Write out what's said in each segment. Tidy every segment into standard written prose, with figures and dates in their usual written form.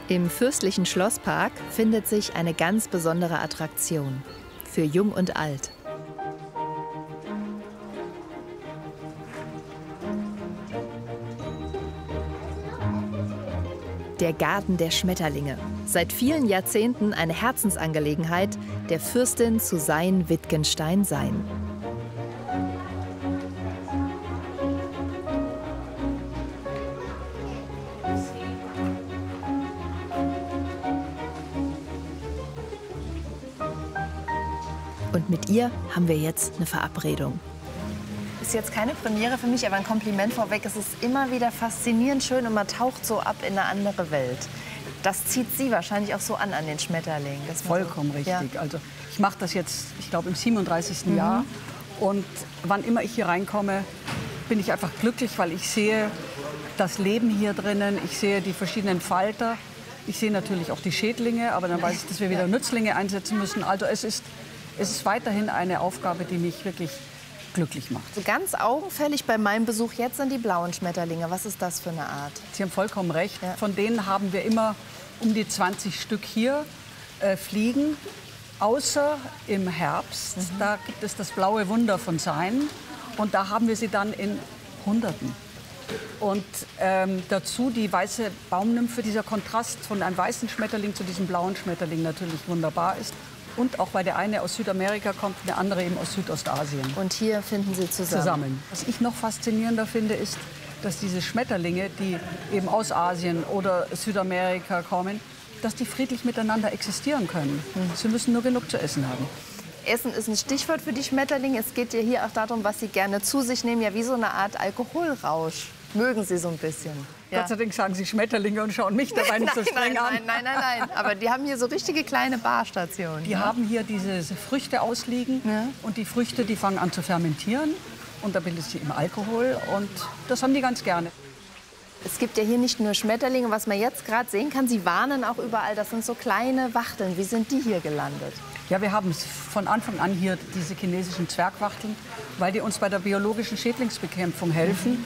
Im fürstlichen Schlosspark findet sich eine ganz besondere Attraktion. Für Jung und Alt. Der Garten der Schmetterlinge. Seit vielen Jahrzehnten eine Herzensangelegenheit der Fürstin Susein Wittgenstein-Sein. Und mit ihr haben wir jetzt eine Verabredung. Ist jetzt keine Premiere für mich, aber ein Kompliment vorweg. Es ist immer wieder faszinierend schön und man taucht so ab in eine andere Welt. Das zieht Sie wahrscheinlich auch so an den Schmetterling. Vollkommen so, richtig. Ja. Also ich mache das jetzt, ich glaube, im 37. Jahr. Und wann immer ich hier reinkomme, bin ich einfach glücklich, weil ich sehe das Leben hier drinnen. Ich sehe die verschiedenen Falter. Ich sehe natürlich auch die Schädlinge, aber dann weiß ich, dass wir wieder Nützlinge einsetzen müssen. Also es ist weiterhin eine Aufgabe, die mich wirklich glücklich macht. So ganz augenfällig bei meinem Besuch jetzt sind die blauen Schmetterlinge. Was ist das für eine Art? Sie haben vollkommen recht. Ja. Von denen haben wir immer um die 20 Stück hier fliegen. Außer im Herbst, da gibt es das blaue Wunder von Sein. Und da haben wir sie dann in Hunderten. Und dazu die weiße Baumnymphe, dieser Kontrast von einem weißen Schmetterling zu diesem blauen Schmetterling natürlich wunderbar ist. Und auch weil der eine aus Südamerika kommt, der andere eben aus Südostasien. Und hier finden Sie zusammen. Was ich noch faszinierender finde, ist, dass diese Schmetterlinge, die eben aus Asien oder Südamerika kommen, dass die friedlich miteinander existieren können. Sie müssen nur genug zu essen haben. Essen ist ein Stichwort für die Schmetterlinge. Es geht ja hier auch darum, was sie gerne zu sich nehmen. Ja, wie so eine Art Alkoholrausch. Mögen Sie so ein bisschen? Ja. Gott sei Dank sagen Sie Schmetterlinge und schauen mich dabei nicht so streng an. Nein. Aber die haben hier so richtige kleine Barstationen. Die haben hier diese Früchte ausliegen. Ja. Und die Früchte, die fangen an zu fermentieren. Und da bildet sich eben Alkohol. Und das haben die ganz gerne. Es gibt ja hier nicht nur Schmetterlinge, was man jetzt gerade sehen kann. Sie warnen auch überall. Das sind so kleine Wachteln. Wie sind die hier gelandet? Ja, wir haben von Anfang an hier diese chinesischen Zwergwachteln, weil die uns bei der biologischen Schädlingsbekämpfung helfen.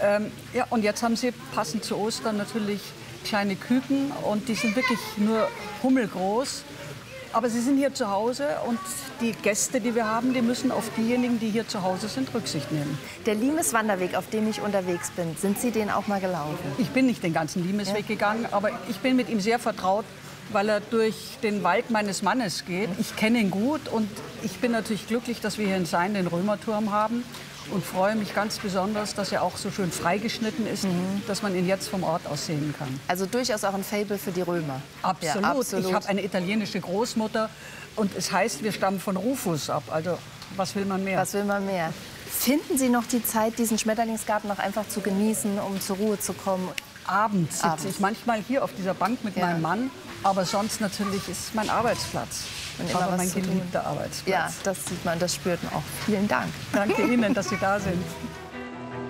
Ja, und jetzt haben sie passend zu Ostern natürlich kleine Küken und die sind wirklich nur hummelgroß. Aber sie sind hier zu Hause und die Gäste, die wir haben, die müssen auf diejenigen, die hier zu Hause sind, Rücksicht nehmen. Der Limes-Wanderweg, auf dem ich unterwegs bin, sind Sie den auch mal gelaufen? Ich bin nicht den ganzen Limesweg gegangen, aber ich bin mit ihm sehr vertraut, weil er durch den Wald meines Mannes geht. Ich kenne ihn gut und ich bin natürlich glücklich, dass wir hier in Sein den Römerturm haben. Und freue mich ganz besonders, dass er auch so schön freigeschnitten ist, dass man ihn jetzt vom Ort aus sehen kann. Also durchaus auch ein Faible für die Römer. Absolut. Ja, absolut. Ich habe eine italienische Großmutter und es heißt, wir stammen von Rufus ab. Also was will man mehr? Was will man mehr? Finden Sie noch die Zeit, diesen Schmetterlingsgarten noch einfach zu genießen, um zur Ruhe zu kommen? Abends sitze ich manchmal hier auf dieser Bank mit meinem Mann, aber sonst natürlich ist es mein Arbeitsplatz. Und aber immer mein was zu tun. geliebter Arbeitsplatz. Ja, das sieht man, das spürt man auch. Vielen Dank. Danke Ihnen, dass Sie da sind.